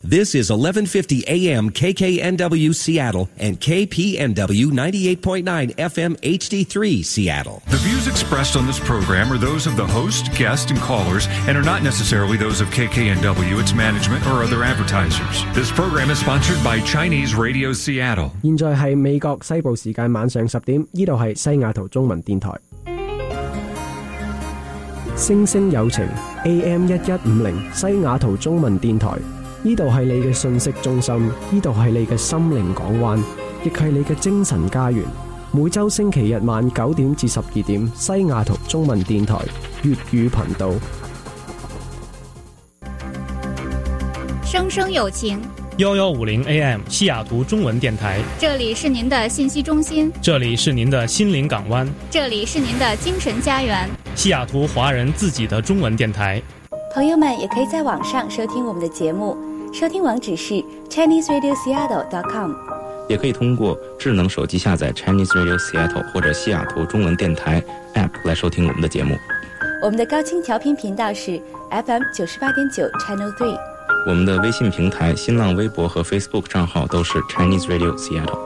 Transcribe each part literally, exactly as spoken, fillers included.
This is eleven fifty A M K K N W Seattle and K P N W ninety-eight point nine F M H D three Seattle. The views expressed on this program are those of the host, guest, and callers and are not necessarily those of K K N W, its management, or other advertisers. This program is sponsored by Chinese Radio Seattle. 現在係美國西部時間晚上十點，呢度係西雅圖中文電台。星星有情 A M 一一五零西雅圖中文電台。呢度係你嘅信息中心，呢度係你嘅心靈港灣，亦係你嘅精神家園。每周星期日晚九點至十二點，西雅圖中文電台粵語頻道。 生生有情一一五零 A M 西雅图中文电台， 这里是您的信息中心， 这里是您的心灵港湾， 这里是您的精神家园， 西雅图华人自己的中文电台。 朋友们也可以在网上收听我们的节目，收听网址是 Chinese Radio Seattle dot com， 也可以通过智能手机下载 Chinese Radio Seattle 或者西雅图中文电台 App 来收听我们的节目。 我们的高清调频频道是 F M 九十八点九 Channel three。 我们的微信平台、新浪微博和 Facebook 账號都是 Chinese Radio Seattle。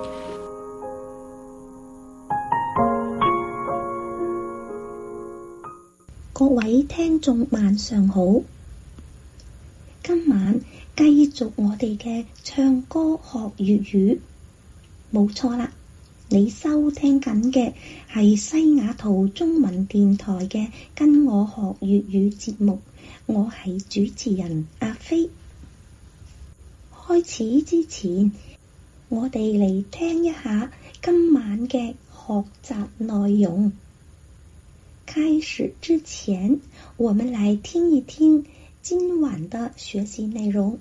各位聽眾晚上好，今晚繼續我哋嘅唱歌學粵語，冇錯啦，你收聽緊嘅係西雅圖中文電台嘅跟我學粵語節目，我係主持人阿飛。開始之前，我哋嚟聽一下今晚嘅學習內容。開始之前，我們來聽一聽今晚的學習內容。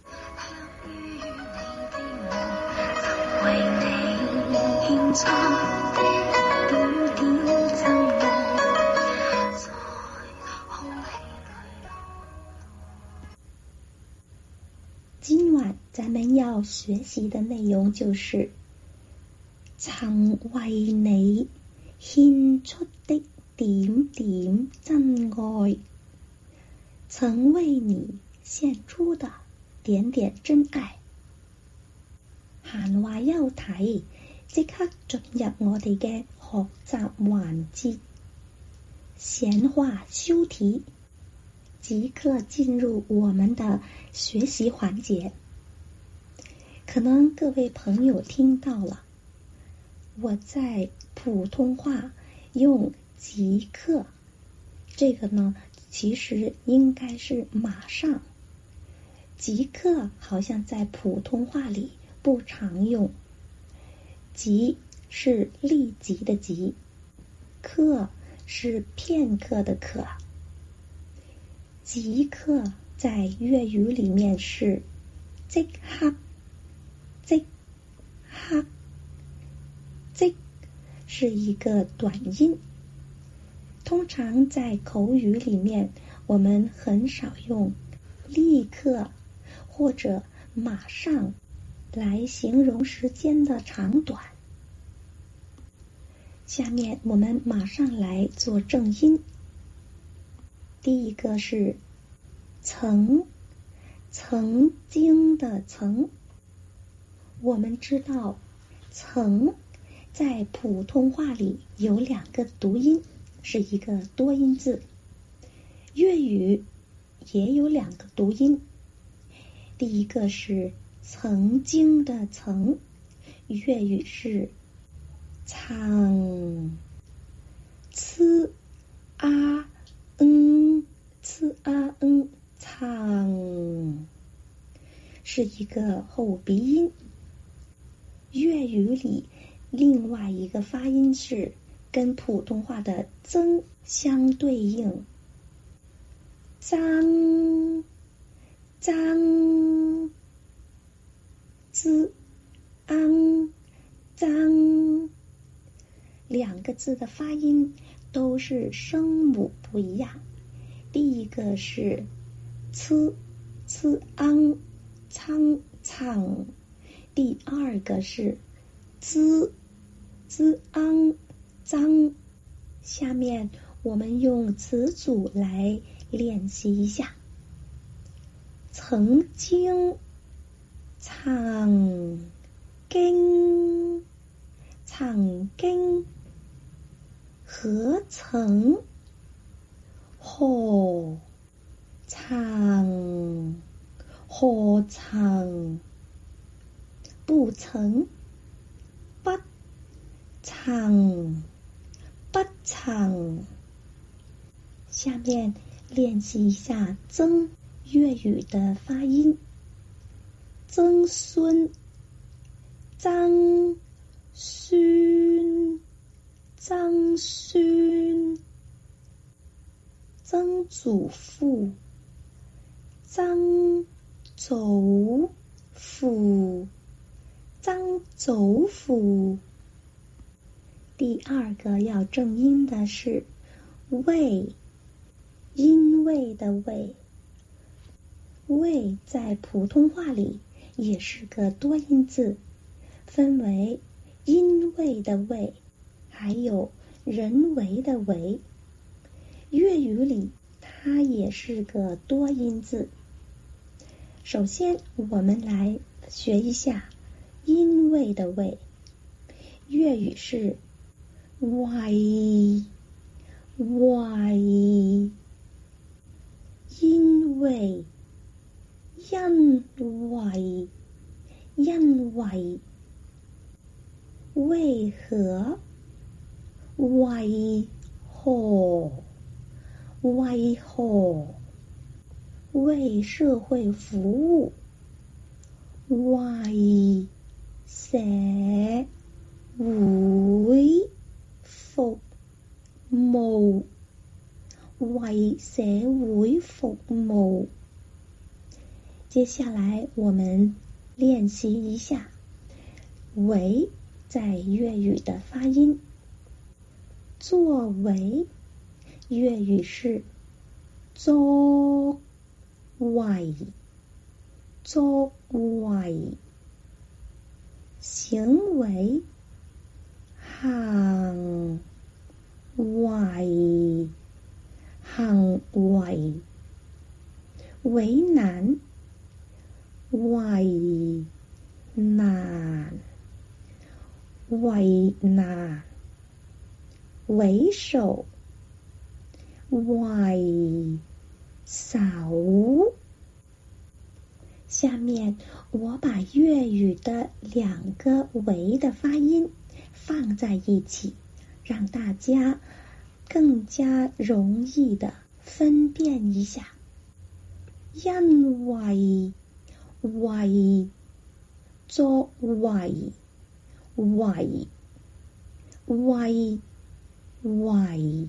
今晚咱們要學習的內容就是曾為你獻出的點點真愛，曾為你獻出的點點真愛。閒話休提，即刻進入我哋嘅學習環節。閒話休提，即刻進入我們的學習環節。可能各位朋友聽到了，我在普通話用即刻，這個呢其實應該是馬上。即刻好像在普通話裡不常用，即是立即的即，刻是片刻的刻。即刻在粵語裡面是即刻，即刻，即是一個短音。通常在口語裡面，我們很少用立刻或者馬上來形容時間的長短。下面我們馬上來做正音。第一個是曾，曾經的曾。我們知道曾在普通話裡有兩個讀音，是一個多音字。粵語也有兩個讀音，第一個是曾經的曾，粵語是曾，呲啊嗯，呲啊嗯，曾是一個後鼻音。粵語裡另外一個發音是跟普通話的曾相對應，張，張，z ang，張，兩個字的發音都是聲母不一樣。第一個是 c c ang， 蒼蒼，第二個是 z z ang， 張。下面我們用詞組來練習一下。曾經曾經曾經何曾何曾何曾不曾不曾不曾。下面练习一下曾粤语的发音。曾孙曾孙曾孙，曾祖父曾祖父曾祖父。第二个要正音的是为，因为的为。为在普通话里也是个多音字，分为因为的为，还有人为的为。粤语里它也是个多音字。首先我们来学一下因为的为。粤语是为为，因为因为因为，为何为何为何，为社会服務，為社會服務，為社會服務。接下来我们练习一下为在粤语的发音。作为，粤语是作為，作為。行為，行為，行為。為難，為難，為難。為首，為首。下面我把粤语的两个为的发音放在一起，让大家更加容易的分辨一下。因為，為，作為，為，為，為。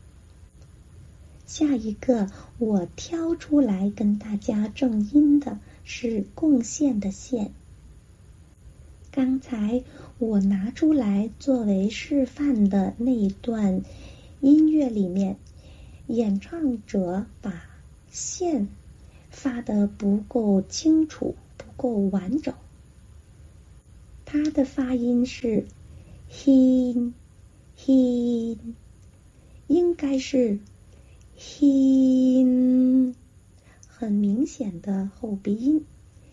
下一个我挑出来跟大家正音的是贡献的献。刚才我拿出来作为示范的那一段音乐里面，演唱者把献发得不够清楚，不够完整。它的发音是 hin hin， 应该是 hin， 很明显的后鼻音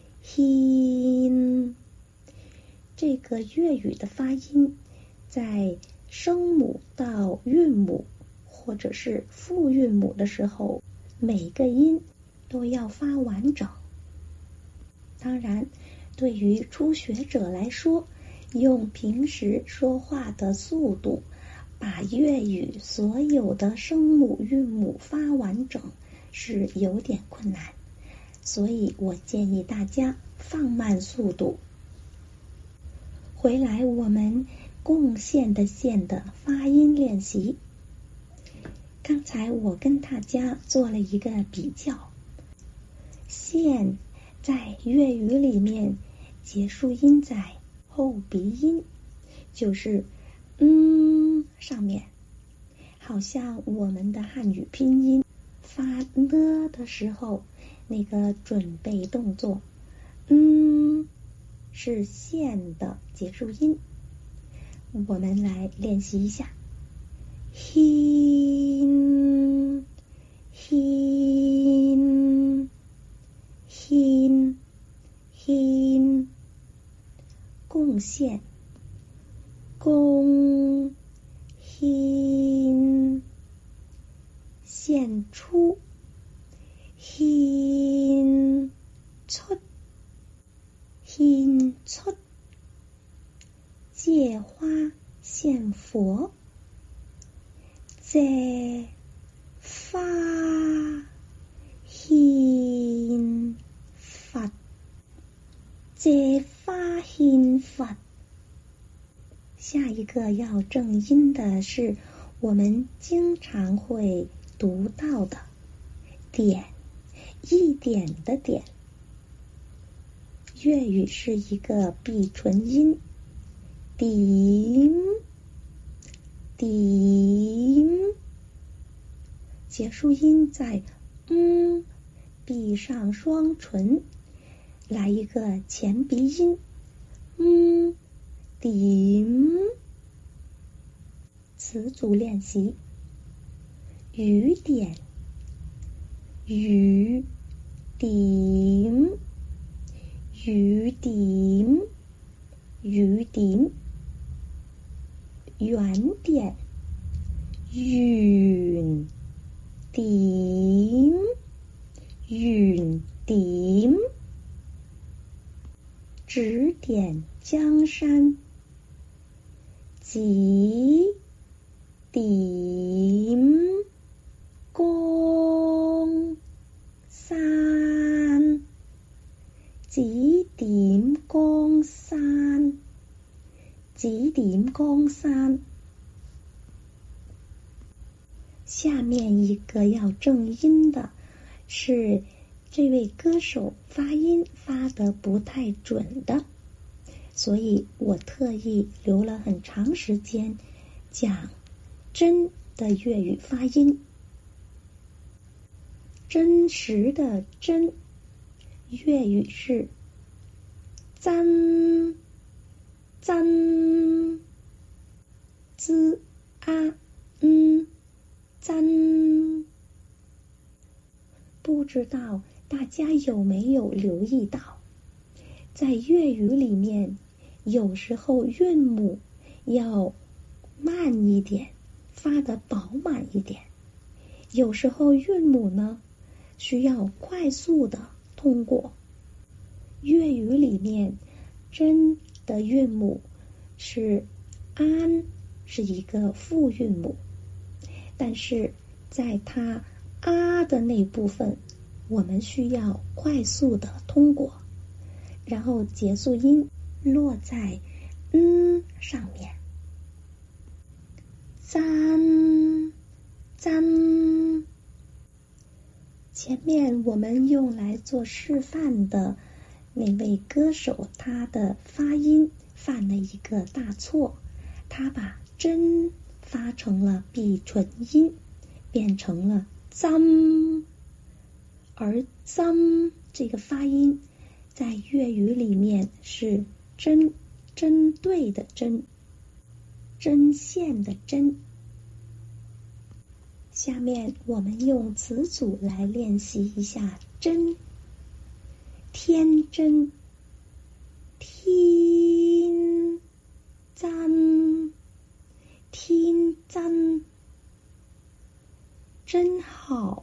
hin。 这个粤语的发音在声母到韵母或者是复韵母的时候，每个音都要发完整。当然对于初学者来说，用平时说话的速度把粤语所有的声母韵母发完整是有点困难，所以我建议大家放慢速度。回来我们贡献的献的发音练习。刚才我跟大家做了一个比较，献在粤语里面结束音在后鼻音，就是嗯上面，好像我们的汉语拼音发呢的时候那个准备动作，嗯是献的结束音。我们来练习一下 hin hin hin 獻贡献贡獻献出獻出獻出借花献佛借花獻佛借花獻佛。下一个要正音的是我们经常会读到的点，一点的点。粤语是一个闭唇音，点点，结束音在嗯，闭上双唇，来一个前鼻音，嗯，点。词组练习：雨点，雨點，雨點，雨點，圓點，圓點，圓點，指點江山，指點江山，指點江山，指點江山。下面一个要正音的是这位歌手发音发得不太准的，所以我特意留了很长时间讲真的粤语发音。真实的真，粤语是真真，z a n真。不知道大家有没有留意到，在粤语里面有时候韵母要慢一点，发得饱满一点，有时候韵母呢需要快速的通过。粤语里面真的韵母是安，是一个复韵母，但是在它啊的那部分我们需要快速的通过，然后结束音落在嗯上面。赞赞，前面我们用来做示范的那位歌手，他的发音犯了一个大错，他把真发成了闭唇音，变成了脏，而脏这个发音在粤语里面是针，针对的针，针线的针。下面我们用词组来练习一下真。天真，天真，天真，真好，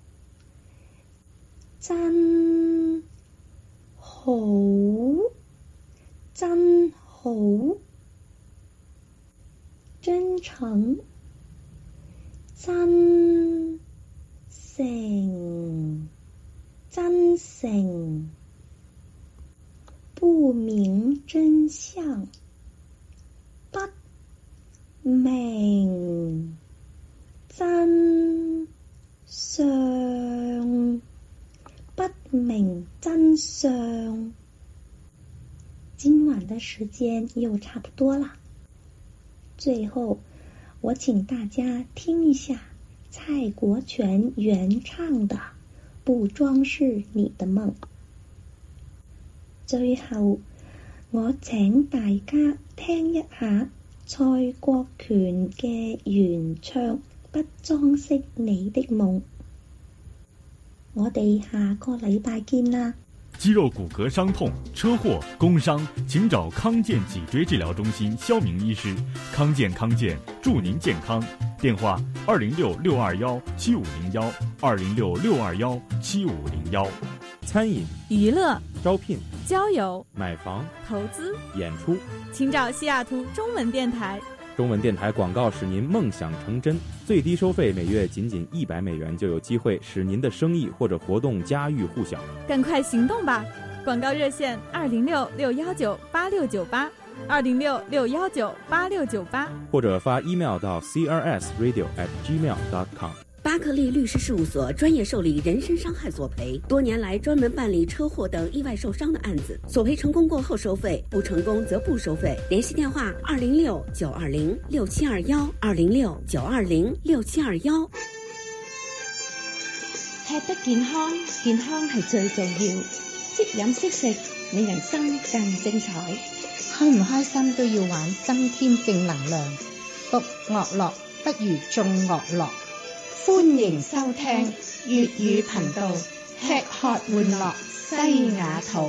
真好，真好，真诚，真誠，真誠，不明真相，不明真相，不明真相。今晚的时间又差不多了，最后我请大家听一下蔡國權原唱的《不裝飾你的夢》。最後我請大家聽一下蔡國權嘅原唱《不裝飾你的夢》。我哋下個禮拜見啦！ 肌肉骨骼伤痛、车祸、工伤，请找康健脊椎治疗中心肖明医师。康健康健，祝您健康。电话：二零六六二幺七五零幺，二零六六二幺七五零幺。 餐饮、 娱乐、 招聘、 交友、 买房、 投资、 演出， 请找西雅图中文电台。 中文电台广告使您梦想成真，最低收费每月仅仅一百美元，就有机会使您的生意或者活动家喻户晓。 赶快行动吧！广告热线：二零六六幺九八六九八，二零六六幺九八六九八， 或者发 email 到 c r s radio at gmail dot com。 巴克利律师事务所专业受理人身伤害索赔，多年来专门办理车祸等意外受伤的案子，索赔成功过后收费，不成功则不收费。联系電話二零六九二零六七二一，二零六九二零六七二一。 吃得健康，健康係最重要。識飲識食，你人生更精彩。開唔開心都要玩，增添正能量。獨樂樂不如眾樂樂。歡迎收聽粵語頻道，吃喝玩樂西雅圖。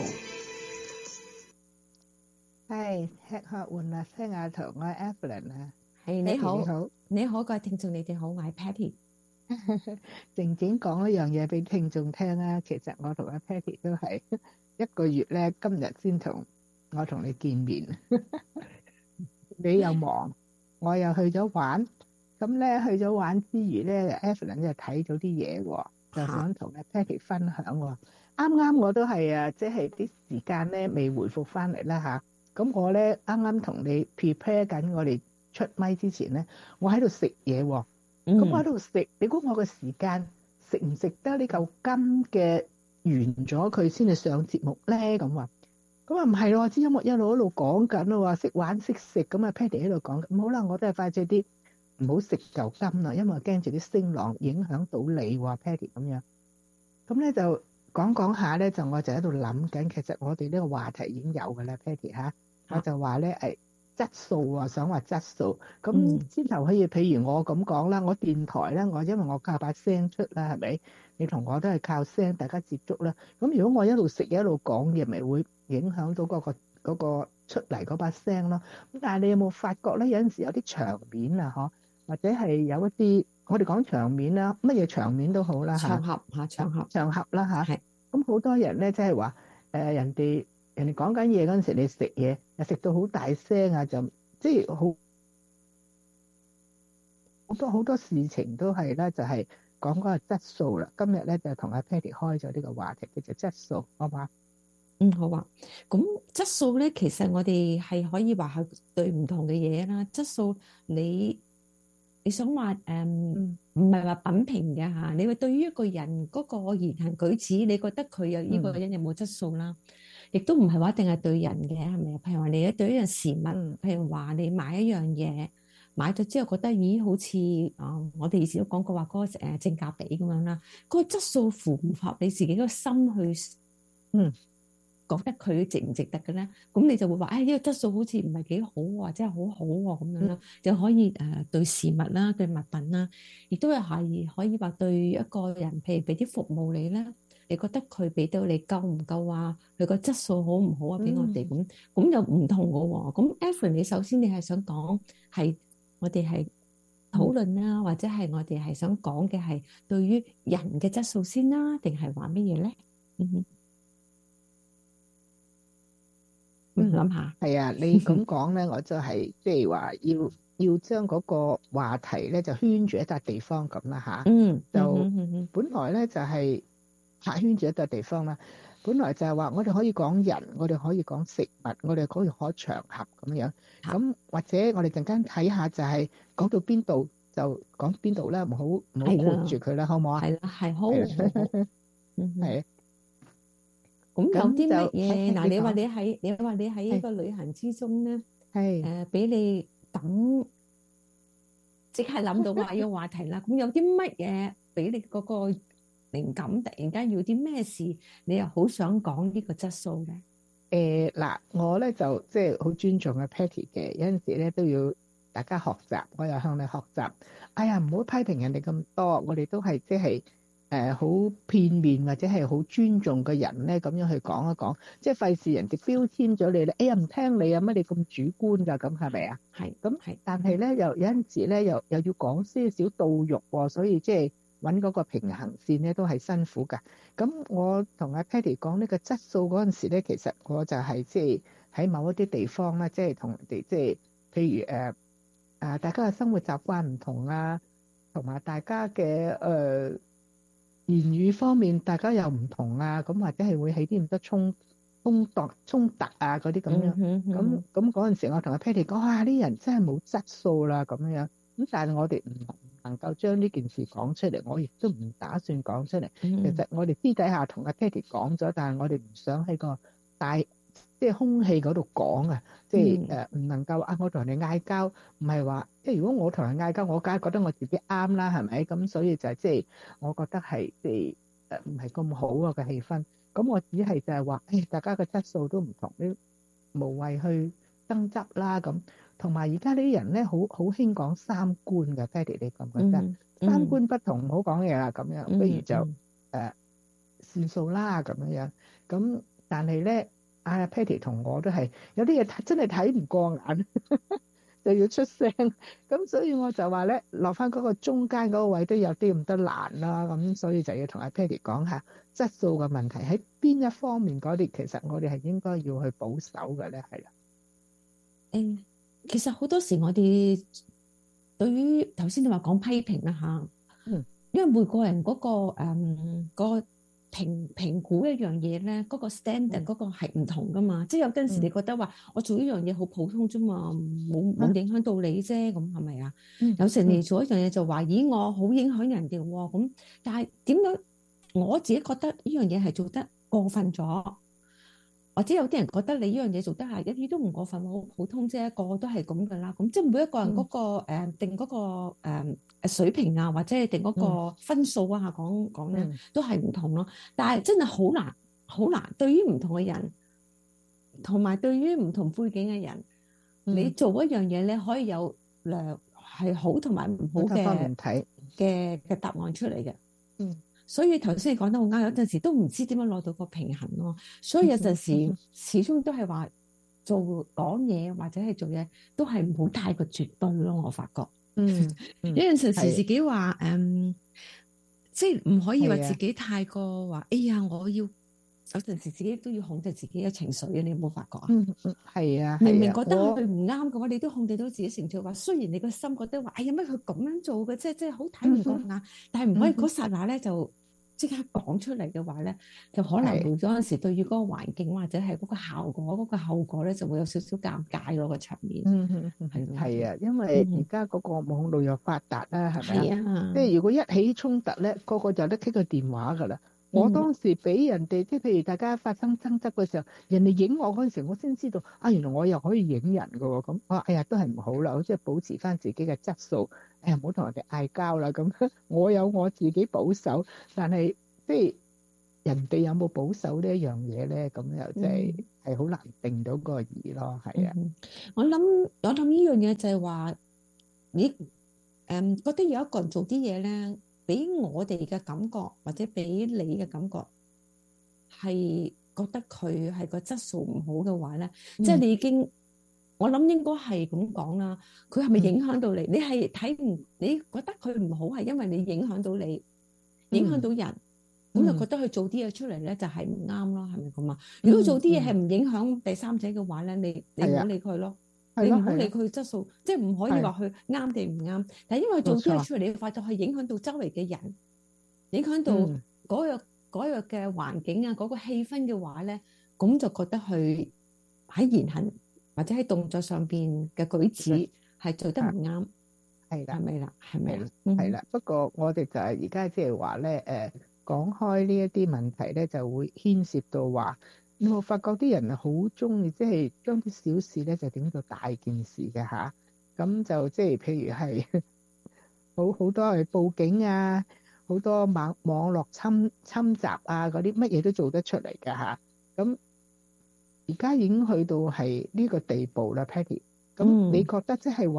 係吃喝玩樂西雅圖，我係 Evelyn 啊。 係你好，你好，你好，各位聽眾，你哋好，我係 Patty。 靜靜講一樣嘢俾聽眾聽啊，其實我同阿 Patty 都係一個月咧，今日先同我同你見面。你又忙，我又去咗玩。咁咧去咗玩之餘咧 Evelyn 就睇到啲嘢喎，就想同阿 Patty 分享喎。啱啱我都係啊，即係啲時間咧未回復翻嚟啦吓。咁我咧啱啱同你 prepare 緊，我哋出咪之前咧，我喺度食嘢喎。咁、嗯、我喺度食，你估我個時間食唔食得呢嚿金嘅完咗佢先至上節目咧？咁話，咁啊唔係咯，支音樂一路一路講緊咯，話識玩識食，咁啊 Patty 喺度講，咁好啦，我都係快脆啲。唔好食嚿金啦，因為驚住啲聲浪影響到你喎 Patty 咁樣。咁咧就講講下咧，就我就喺度諗緊，其實我哋呢個話題已經有㗎啦 Patty 嚇。我就話咧誒質素啊，想話質素。咁先頭可以譬如我咁講啦，我電台咧，我因為我靠把聲出啦，係咪？你同我都係靠聲，大家接觸啦。咁如果我一路食一路講嘢，咪會影響到嗰個嗰個出嚟嗰把聲咯。咁但係你有冇發覺咧？有陣時有啲場面啊，嗬？或者係有一啲，我哋講場面啦，乜嘢場面都好啦嚇。 場合嚇，場合場合啦嚇。係。咁好多人咧，即係話誒人哋人哋講緊嘢嗰陣時，你食嘢又食到好大聲啊，就即係好好多好多事情都係咧，就係講嗰個質素啦。今日咧就同阿 Patty 開咗呢個話題，叫做質素，好嘛？ 嗯，好啊。咁質素咧，其實我哋係可以話係對唔同嘅嘢啦。質素你。你想話誒唔係話品評嘅嚇，你話對於一個人嗰個言行舉止，你覺得佢有呢個人有冇質素啦？亦都唔係話一定係對人嘅，係咪啊？譬如話你對一樣事物，譬如話你買一樣嘢，買咗之後覺得咦好似啊、呃，我哋以前都講過話嗰個誒性價比咁樣啦，嗰個質素符唔合你自己個心去嗯。覺得佢值唔值得嘅咧，咁你就會話，誒、哎、呢、這個質素好似唔係幾好或者係好好喎咁樣啦，就可以誒、呃、對事物啦、對物品啦，亦都係可以話對一個人，譬如俾啲服務你咧，你覺得佢俾到你夠唔夠啊？佢個質素好唔好啊？俾我哋咁，咁又唔同嘅喎。咁 Evelyn 你首先你係想講係我哋係討論啦，或者係我哋係想講嘅係對於人嘅質素先啦，定係話乜嘢咧？嗯哼。嗯，諗下係啊，你咁講咧，我就係即係話要要將嗰個話題咧就圈住一笪地方咁啦吓。嗯，就本來咧就係拍圈住一笪地方啦。本來就係話我哋可以講人，我哋可以講食物，我哋可以講場合咁樣。咁或者我哋陣間睇下就係講到邊度就講邊度啦，唔好唔好括住佢啦，好唔好啊？ 係啦，係好， 係。 咁有啲乜嘢？嗱，你話你喺你話你喺一個旅行之中咧，係誒俾你等，即係諗到話呢個話題啦。咁有啲乜嘢俾你嗰個靈感？突然間要啲咩事，你又好想講呢個質素咧？ 誒嗱，我咧就即係好尊重阿 Patty 嘅，有陣時咧都要大家學習，我又向你學習。哎呀，唔好批評人哋咁多，我哋都係即係誒好片面或者係好尊重嘅人咧，咁樣去講一講，即係費事人哋標籤咗你咧。哎呀唔聽你啊，乜你咁主觀㗎？咁係咪啊？ 係咁係， 但係咧又有陣時咧又又要講些少道肉喎，所以即係揾嗰個平衡線咧都係辛苦㗎。咁我同阿 Patty 講呢個質素嗰陣時咧，其實我就係即係喺某一啲地方咧，即係同人哋即係譬如誒啊大家嘅生活習慣唔同啊，同埋大家嘅誒。呃言語方面大家又唔同啊，咁或者係會喺啲咁多衝衝突衝突啊嗰啲咁樣，咁咁嗰陣時我同阿 Patty 講啊，啲人真係冇質素啦咁樣，咁但係我哋唔能夠將呢件事講出嚟，我亦都唔打算講出嚟。 嗯、 其實我哋私底下同阿 Patty 講咗，但係我哋唔想喺個大即係空氣嗰度講啊，即係誒唔能夠啊！我同人哋嗌交，唔係話即係如果我同人嗌交，我梗係覺得我自己啱啦，係咪？咁所以就係即係我覺得係即係誒唔係咁好啊嘅氣氛。咁我只係就係話，誒大家嘅質素都唔同，你無謂去爭執啦咁。同埋而家呢啲人咧，好好興講三觀嘅 Patty， 你覺唔覺得？嗯嗯、三觀不同，唔好講嘢啦，咁樣不如就誒、嗯呃、算數啦咁樣樣。咁但係咧。阿 Patty 同我都係有啲嘢真係睇唔過眼，就要出聲。咁所以我就話咧，落翻嗰個中間嗰個位都有啲咁多難啦。咁所以就要同阿 Patty 講下質素嘅問題喺邊一方面嗰啲，其實我哋係應該要去保守嘅咧，係啦。 誒，其實好多時我哋對於頭先你話講批評啦嚇，嗯，因為每個人嗰、嗰個誒、嗯嗰個評評估一樣嘢咧，嗰、嗰個 standard 嗰個係唔同噶嘛，嗯、即係有陣時你覺得話我做一樣嘢好普通啫嘛，冇冇影響到你啫，咁係咪啊？有時你做一樣嘢就話咦我好影響人哋喎，咁但係點解我自己覺得呢樣嘢係做得過分咗？或者有啲人覺得你呢樣嘢做得係一啲都唔過分，好普通啫，個個都係咁噶啦。咁即係每一個人嗰、嗰個、嗯、定嗰、嗰個誒、呃、水平啊，或者係定嗰個分數啊，講講咧都係唔同咯。但係真係好難，好難。對於唔同嘅人，同埋對於唔同背景嘅人，嗯、你做一樣嘢咧，可以有兩係好同埋唔好嘅嘅嘅答案出嚟嘅。嗯。所以頭先你講得好啱，有陣時都唔知點樣攞到個平衡咯。所以有陣時始終都係話做講嘢或者係做嘢都係唔好太過絕對咯。我發覺，嗯，嗯有陣時自己話誒、嗯，即係唔可以話自己太過話，哎呀，我要有陣時自己都要控制自己嘅情緒嘅。你有冇發覺啊？嗯嗯，係啊，明明覺得佢唔啱嘅話，你都控制到自己情緒。話雖然你個心覺得話，哎呀，乜佢咁樣做嘅，即係即係好睇唔過眼，嗯、但係唔可以嗰剎那咧就即刻講出嚟嘅話咧，就可能會嗰陣時對於嗰個環境或者係嗰個效果、嗰、嗰個後果咧，就會有少少尷尬嗰個場面。嗯嗯係係啊，因為而家嗰個網絡又發達啦，係咪啊？即係如果一起衝突咧，個個就得傾個電話㗎啦。我當時俾人哋，即係譬如大家發生爭執嘅時候，人哋影我嗰陣時，我先知道啊，原來我又可以影人㗎喎。咁啊，哎呀，都係唔好啦，我即係保持翻自己嘅質素。哎呀，唔好同人哋嗌交啦。咁我有我自己保守，但係即係人哋有冇保守呢一樣嘢咧？咁又即係係好難定到個義咯。係啊、 嗯，我諗我諗呢樣嘢就係話，你誒、嗯、覺得有一個人做啲嘢咧，俾我哋嘅感覺或者俾你嘅感覺係覺得佢係個質素唔好嘅話咧，嗯、即係你已經我諗應該係咁講啦。佢係咪影響到你？嗯、你係睇唔你覺得佢唔好係因為你影響到你，影響到人，咁、嗯、就覺得佢做啲嘢出嚟咧就係唔啱咯，係咪咁啊？如果做啲嘢係唔影響第三者嘅話咧，你你唔好理佢咯。你唔好理佢質素，即係唔可以話佢啱定唔啱。但係因為做啲嘢出嚟，你發覺係影響到周圍嘅人，影響到嗰日嗰日嘅環境啊，嗰個氣氛嘅話咧，咁就覺得佢喺言行或者喺動作上邊嘅舉止係做得唔啱，係啦，係咪啦？係咪啦？ 係啦。不過我哋就係而家即係話咧，誒講開呢一啲問題咧，就會牽涉到話。你冇發覺啲人係好中意，即係將啲小事咧就點到大件事嘅吓，咁就即係譬如係好好多係報警啊，好多網網絡侵侵襲啊，嗰啲乜嘢都做得出嚟嘅吓。咁而家已經去到係呢個地步啦 Patty。咁你覺得即係話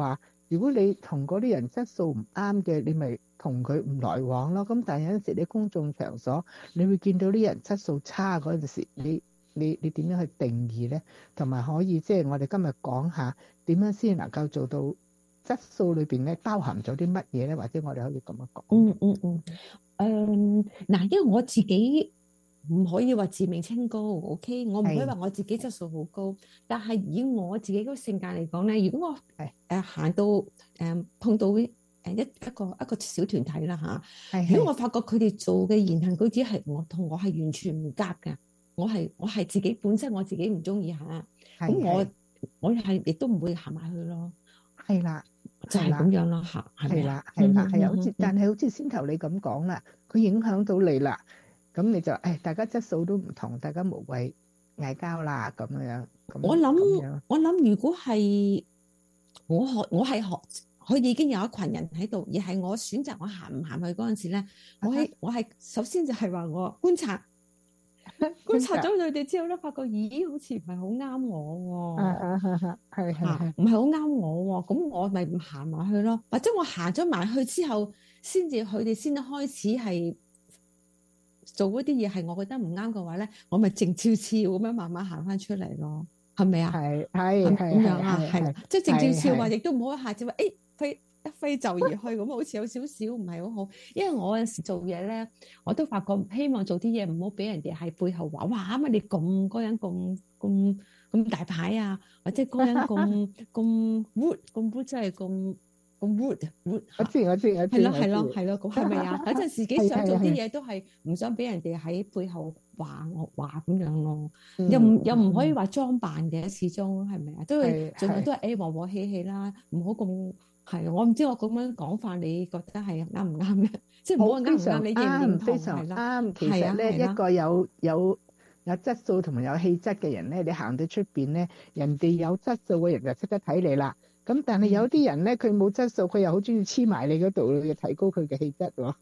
如果你同嗰啲人質素唔啱嘅，你咪同佢唔來往咯。咁但係有陣時你公眾場所，你會見到啲人質素差嗰陣時，你你你點樣去定義咧？同埋可以即係、就是、我哋今日講下點樣先能夠做到質素裏邊咧包含咗啲乜嘢咧？或者我哋可以咁樣講。 嗯嗯嗯。誒嗱，因為我自己唔可以話自命清高 ，OK， 我唔可以話我自己質素好高，但係以我自己嗰個性格嚟講咧，如果我誒誒行到誒、呃、碰到誒一一個一個小團體啦嚇，如果我發覺佢哋做嘅言行舉止係我同我係完全唔夾嘅，我係我係自己本身我自己唔中意嚇，咁我我係亦都唔會行埋去咯。 係啦。 就係咁樣啦嚇， 係啦，係啦，係啊，好似但係好似先頭你咁講啦，佢影響到你啦，咁你就誒，大家質素都唔同，大家無謂嗌交啦咁樣。 我諗我諗，如果係我學我係學，佢已經有一群人喺度，而係我選擇我行唔行去嗰陣時咧，我係我係首先就係話我觀察。觀察咗佢哋之後咧，發覺咦，好似唔係好啱我喎。 係係係， 唔係好啱我喎。咁我咪唔行埋去咯。或者我行咗埋去之後，先至佢哋先開始係做嗰啲嘢，係我覺得唔啱嘅話咧，我咪靜悄悄咁樣慢慢行翻出嚟咯。係咪啊？係係係咁樣啊？係即係靜悄悄話，亦都唔好一下子話誒飛。一飛就而去咁，好似有少少唔係好好。因為我有時做嘢咧，我都發覺希望做啲嘢唔好俾人哋喺背後話哇乜你咁嗰人咁咁咁大牌啊，或者嗰人咁咁 rude 咁 rude 真係咁咁 rude rude。我知我知我知。係咯係咯係咯，咁係咪啊？有陣時自己想做啲嘢都係唔想俾人哋喺背後話我話咁樣咯。又唔又唔可以話裝扮嘅，始終係咪啊？都係盡量都係誒和和氣氣啦，唔好咁。係，我唔知我咁樣講法，你覺得係啱唔啱嘅？即係唔好話啱唔啱，你認唔認同？非常啱。其實咧，一個有有有質素同埋有氣質嘅人咧，你行到出邊咧，人哋有質素嘅人就識得睇你啦。咁但係有啲人咧，佢冇質素，佢又好中意黐埋你嗰度，要提高佢嘅氣質喎。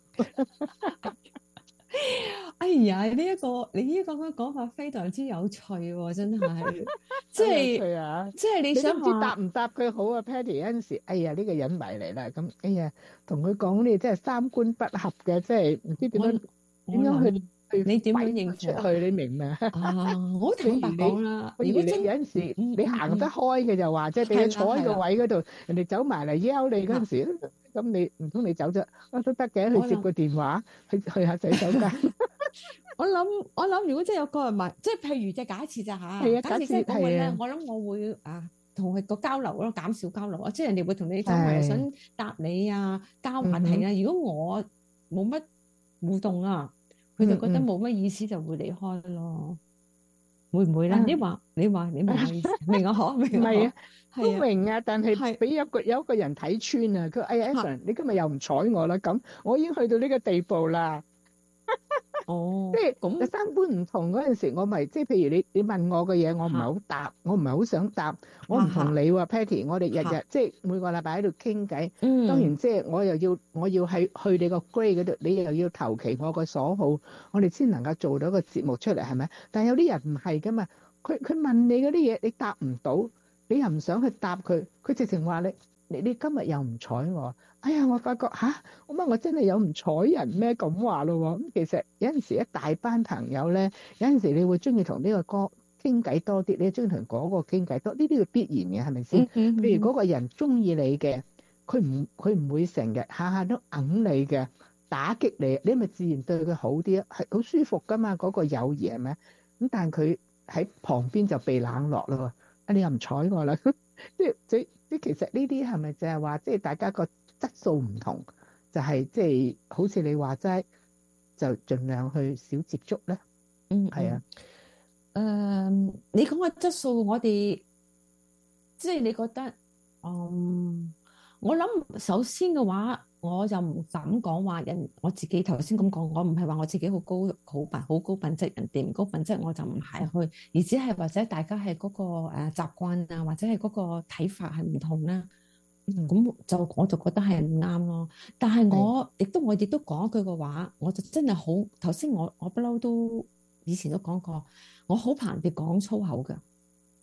哎呀，呢、這、一個你呢個咁嘅講法非常之有趣喎，真係，即係，即係你想唔知答唔答佢好啊 ？Patty 有陣時，哎呀呢、這個人埋嚟啦，咁哎呀同佢講你真係三觀不合嘅，即係唔知點樣點樣去去你點樣認出去？你明唔明啊？我坦白講啦，如果你有陣時、嗯、你行得開嘅就話，即係俾佢坐喺個位嗰度，人哋走埋嚟邀你嗰陣時，咁你唔通你走咗啊都得嘅，去接個電話，去去下洗手間。我諗我諗，如果真係有個人問，即係譬如隻假設咋吓？係啊，假設即係嗰位咧，我諗我會啊同佢個交流咯，減少交流啊，即係人哋會同你走埋嚟想答你啊，交話題啊。如果我冇乜互動啊，佢就覺得冇乜意思，就會離開咯。會唔會咧？你話你話你明我意思？明我可明？唔係啊，都明啊，但係俾一個有一個人睇穿啊。佢哎呀 ，Evan，你今日又唔睬我啦，咁我已經去到呢個地步啦。哦，即係咁三觀唔同嗰陣時，我咪即係譬如你你問我嘅嘢，我唔係好答，我唔係好想答，我唔同你喎 Patty，我哋日日即係每個禮拜喺度傾偈。嗯，當然即係我又要我要喺去你個 grade 嗰度，你又要投其我個所好，我哋先能夠做到個節目出嚟，係咪？但係有啲人唔係噶嘛，佢佢問你嗰啲嘢，你答唔到，你又唔想去答佢，佢直情話你你你今日又唔睬我。哎呀！我發覺吓，我乜我真係有唔睬人咩咁話咯喎？咁其實有陣時一大班朋友咧，有陣時你會中意同呢個歌傾偈多啲，你中意同嗰個傾偈多，呢啲係必然嘅，係咪先？譬如嗰個人中意你嘅，佢唔佢唔會成日下下都揞你嘅，打擊你，你咪自然對佢好啲，係好舒服噶嘛？嗰個友誼係咪？咁但係佢喺旁邊就被冷落咯喎！啊，你又唔睬我啦？即係即即其實呢啲係咪就係話即係大家個質素唔同，就係即係好似你話齋，就盡量去少接觸咧。嗯，係啊。誒、呃，你講嘅質素，我哋即係你覺得，嗯，我諗首先嘅話，我就唔敢講話人。我自己頭先咁講，我唔係話我自己好高好品好高品質，人哋唔高品質，我就唔係去，而只係或者大家係嗰個誒習慣啊，或者係嗰個睇法係唔同啦。咁就我就覺得係唔啱咯，但係我亦都我亦都講一句嘅話，我就真係好頭先我我不嬲都以前都講過，我好怕人哋講粗口㗎。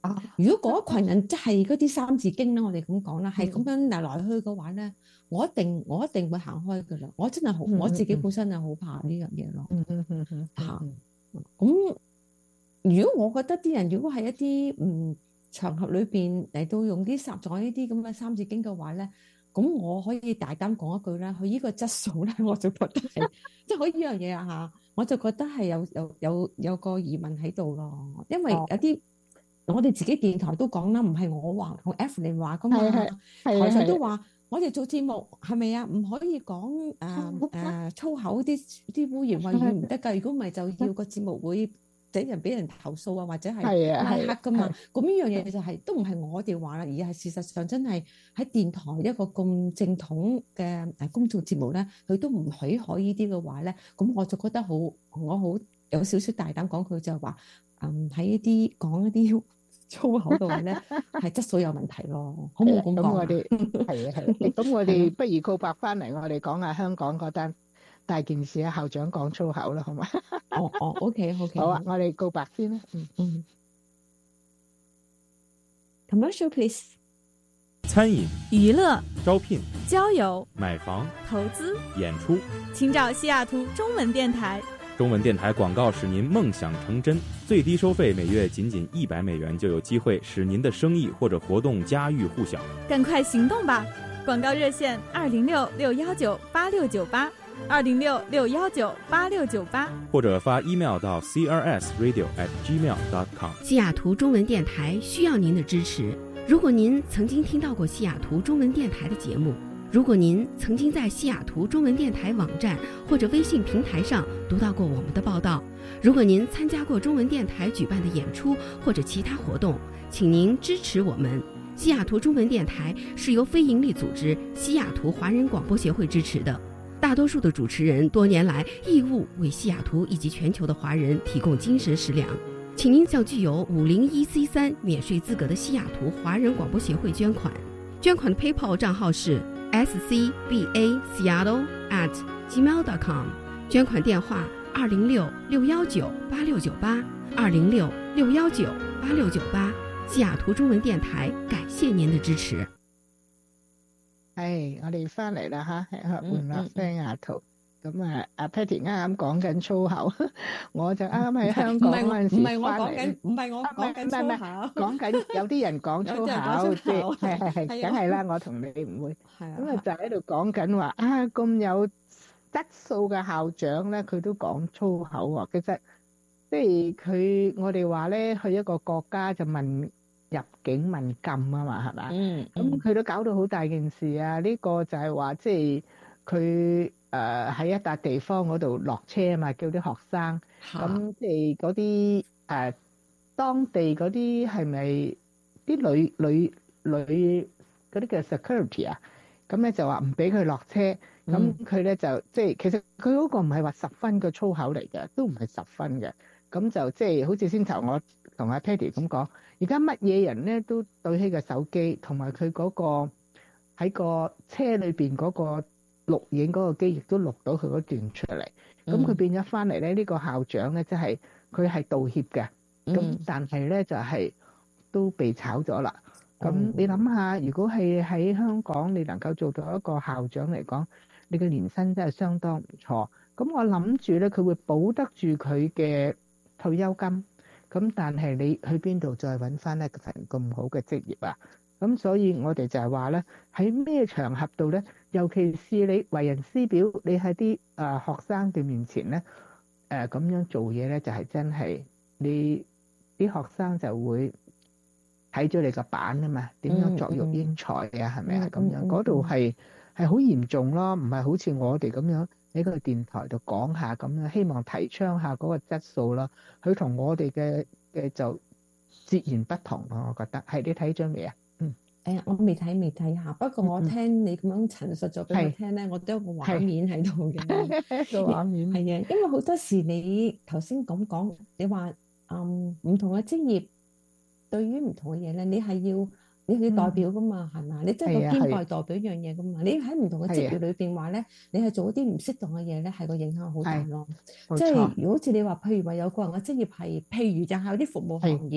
啊、如果嗰一群人即係嗰啲三字經啦，我哋咁講啦，係咁樣嚟來去嘅話咧，我一定我一定會行開噶啦。我真係好，我自己本身係好怕呢樣嘢咯。 嗯嗯嗯嗯嚇，咁如果我覺得啲人如果係一啲嗯場合裏邊嚟到用啲三咗呢啲咁嘅三字經嘅話咧，咁我可以大膽講一句啦，佢呢個質素咧，我就覺得係即係可以呢樣嘢啊嚇，我就覺得係有有有有個疑問喺度咯，因為有啲。我哋自己電台都講啦，唔係我話同 Evelyn 話噶嘛，台上都話我哋做節目係咪啊？唔可以講誒誒粗口啲啲污言穢語唔得㗎。如果唔係就要個節目會俾人俾人投訴啊，或者係拉黑㗎嘛。咁呢樣嘢就係都唔係我哋話啦，而係事實上真係喺電台一個咁正統嘅誒公眾節目咧，佢都唔許可呢啲嘅話咧，咁我就覺得好，我好有少少大膽講佢就係話，嗯喺呢啲講一啲粗口嘅話咧，係質素有問題咯，好冇咁講。咁我哋係啊係，咁我哋不如告白翻嚟，我哋講下香港嗰單大件事啊，校長講粗口啦，好嘛？ 哦哦 ，OK OK， 好啊，我哋告白先啦。嗯嗯。Commercial please。 餐飲、 娛樂、 招聘、 交友、 買房、 投資、 演出， 請找西雅圖中文電台。 中文電台廣告使您夢想成真，最低收費每月僅僅一百美元，就有機會使您的生意或者活動家喻戶曉。 趕快行動吧！廣告熱線二零六六幺九八六九八，二零六六幺九八六九八， 或者發 email 到 c r s radio at gmail dot com。 西雅圖中文電台需要您的支持。如果您曾經聽到過西雅圖中文電台的節目，如果您曾經在西雅圖中文電台網站或者微信平台上讀到過我們的報道，如果您參加過中文電台舉辦的演出或者其他活動，請您支持我們。西雅圖中文電台是由非營利組織西雅圖華人廣播協會支持的，大多數的主持人多年來義務為西雅圖以及全球的華人提供精神食糧。請您向具有五零一 C 三免稅資格的西雅圖華人廣播協會捐款，捐款的 PayPal 賬號是S C B A Seattle at gmail dot com， 捐款電話二零六六幺九八六九八，二零六六幺九八六九八。西雅圖中文電台感謝您的支持。 係，我哋翻嚟啦吓，換啦西雅圖。咁啊，阿 Patty 啱啱講緊粗口，我就啱啱喺香港嗰陣時翻嚟。唔係我講緊，唔係我講緊粗口，講緊有啲人講粗口，即係係係係，梗係啦，我同你唔會。咁啊就喺度講緊話啊，咁有質素嘅校長咧，佢都講粗口喎。其實即係佢，我哋話咧，去一個國家就問入境問禁啊嘛，係嘛？嗯。咁佢都搞到好大件事啊！呢個就係話即係佢。誒喺一笪地方嗰度落車啊嘛，叫啲學生，咁即係嗰啲誒當地嗰啲係咪啲女女女嗰啲叫 security 啊？咁咧就話唔俾佢落車，咁佢咧就即係其實佢嗰個唔係話十分嘅粗口嚟嘅，都唔係十分嘅，咁就即係好似先頭我同阿 Patty 咁講，而家乜嘢人咧都對起個手機，同埋佢嗰個喺個車裏邊嗰個。錄影嗰個機亦都錄到佢嗰段出嚟，咁佢變咗翻嚟咧，呢個校長咧即係佢係道歉嘅，咁、嗯、但係咧就係、是、都被炒咗啦。咁、嗯、你諗下，如果係喺香港，你能夠做到一個校長嚟講，你嘅年薪真係相當唔錯。咁我諗住咧，佢會保得住佢嘅退休金。咁但係你去邊度再揾翻一份咁好嘅職業啊？咁所以我哋就係話咧，喺咩場合度咧，尤其是你為人師表，你喺啲誒學生嘅面前咧，誒咁樣做嘢咧，就係真係你啲學生就會睇咗你個版啊嘛，點樣作育英才啊，係咪啊？咁樣嗰度係係好嚴重咯，唔係好似我哋咁樣喺個電台度講下咁樣，希望提倡下嗰個質素啦。佢同我哋嘅嘅就截然不同咯，我覺得係。你睇咗未啊？ 誒，我未睇未睇下，不過我聽你咁樣陳述咗俾我聽咧，我都有個畫面喺度嘅。個畫面係啊，因為好多時你頭先咁講，你話嗯唔同嘅職業對於唔同嘅嘢咧，你係要你係要代表噶嘛，係嘛？你真係個肩膊代表一樣嘢噶嘛？你喺唔同嘅職業裏邊話咧，你係做一啲唔適當嘅嘢咧，係個影響好大咯。即係如果好似你話，譬如話有個人嘅職業係，譬如就係有啲服務行業。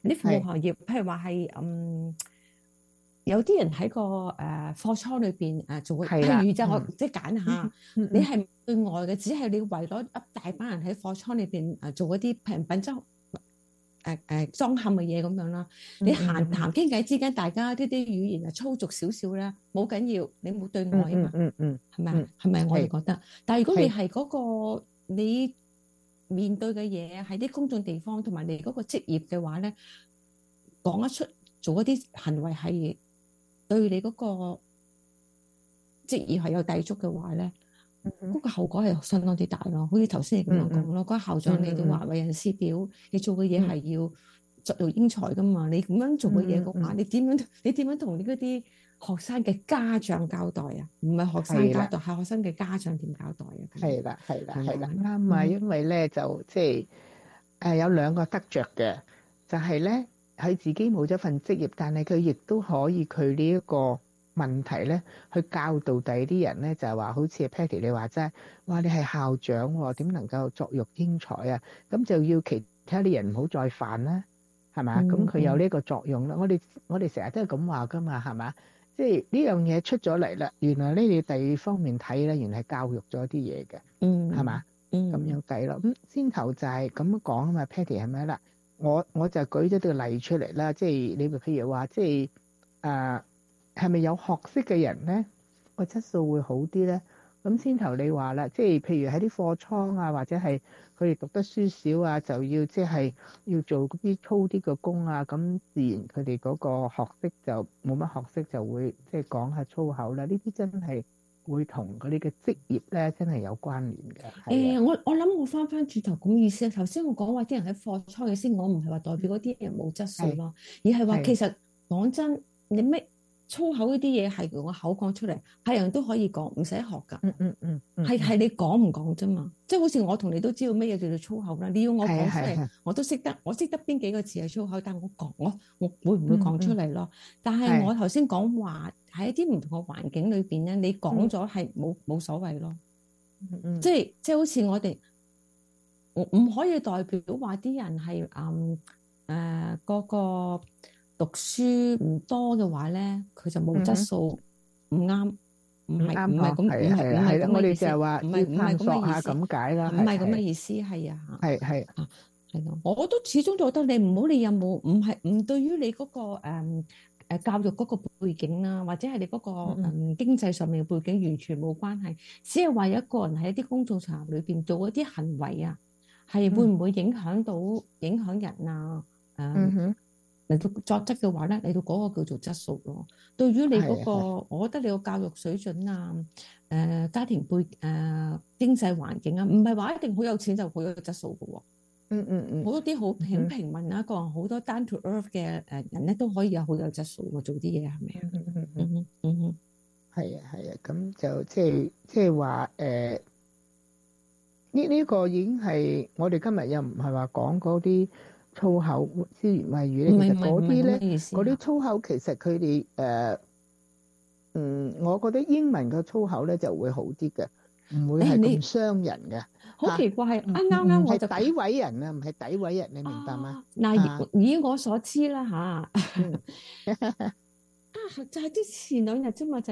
啲服務行業，譬如話係嗯。有啲人喺個誒貨倉裏邊誒做嘅，譬如就我即係揀下，你係對外嘅，只係你為咗一大班人喺貨倉裏邊誒做嗰啲平品質誒誒裝嵌嘅嘢咁樣啦。你閒談傾偈之間，大家呢啲語言係粗俗少少啦，冇緊要，你冇對外啊嘛， 嗯嗯， 係咪啊？係咪我哋覺得？但係如果你係嗰個你面對嘅嘢喺啲公眾地方，同埋你嗰個職業嘅話咧，講得出做一啲行為係對你嗰個職業係有抵觸嘅話咧，嗰、嗯嗰個後果係相當之大咯。好似頭先你咁樣講咯，嗰、嗯嗰個校長你都話為人師表，你做嘅嘢係要作育英才噶嘛。你咁樣做嘅嘢嘅話，嗯、你點樣你點樣同你嗰啲學生嘅家長交代啊？唔係學生交代，係學生嘅家長點交代啊？ 係啦，係啦，係啦，啱啊！因為咧就即係誒有兩個得着嘅，就係咧。佢自己冇咗份職業，但係佢亦都可以佢呢一個問題咧，去教導第啲人咧，就係話好似 Patty 你話齋，哇你係校長喎，點能夠作育英才啊？咁就要其他啲人唔好再犯啦，係嘛？咁、嗯、佢有呢個作用啦。我哋我哋成日都係咁話噶嘛，係嘛？即係呢樣嘢出咗嚟啦，原來呢你第二方面睇咧，原來係教育咗啲嘢嘅，嗯，係嘛？嗯，咁樣計咯。咁先頭就係咁樣講啊嘛 Patty 係咪啦？我我就舉咗啲例出嚟啦，即係你譬如話，即係誒係咪有學識嘅人咧個質素會好啲咧？咁先頭你話啦，即係譬如喺啲貨倉啊，或者係佢哋讀得書少啊，就要即係要做嗰啲粗啲嘅工啊，咁自然佢哋嗰個學識就冇乜學識，就會即係講下粗口啦。呢啲真係會同嗰啲嘅職業咧，真係有關聯嘅。 誒、欸，我我諗我翻翻轉頭咁意思啊。頭先我講話啲人喺貨倉嘅先，我唔係話代表嗰啲人冇質素咯，而係話其實講真，你咩粗口呢啲嘢係用個口講出嚟，係人都可以講，唔使學㗎。嗯嗯嗯，係係你講唔講啫嘛？即係好似我同你都知道咩嘢叫做粗口啦。你要我講出嚟，我都識得，我識得邊幾個字係粗口，但係我講我我會唔會講出嚟咯？嗯嗯，但係我頭先講話喺一啲唔同嘅環境裏邊咧，你講咗係冇冇所謂咯。嗯嗯，即係即係好似我哋，我唔可以代表話啲人係嗯誒嗰個。讀書唔多嘅話咧，佢就冇質素，唔啱，唔係唔係咁，唔係唔係咁嘅意思，唔係唔係咁嘅意思，咁解啦，唔係咁嘅意思，係啊，係係啊，係咯，我都始終覺得你唔好，你有冇唔係唔對於你嗰個誒誒教育嗰個背景啊，或者係你嗰個誒經濟上面嘅背景完全冇關係，只係話有一個人喺一啲公眾場合裏邊做一啲行為啊，係會唔會影響到影響人啊？誒。嚟到作質嘅話咧，嚟到嗰個叫做質素咯。對於你嗰、那個，我覺得你個教育水準啊，誒、呃、家庭背誒、呃、經濟環境啊，唔係話一定好有錢就好有質素嘅喎。嗯嗯嗯，好多啲好平平民啊，個人好多 down to earth 嘅誒人咧，都可以有好有質素喎，做啲嘢係咪啊？嗯嗯嗯嗯嗯，係啊係啊，咁就即係即係話誒呢呢個已經係我哋今日又唔係話講嗰啲。粗口、污言穢語咧，其實嗰啲咧，嗰啲粗口其實佢哋誒，嗯，我覺得英文嘅粗口咧就會好啲嘅，唔會係咁傷人嘅。好奇怪，啱啱啱我就詆毀人啊，唔係詆毀人，你明白嗎？嗱，以我所知啦嚇，啊，就係啲前兩日啫嘛，就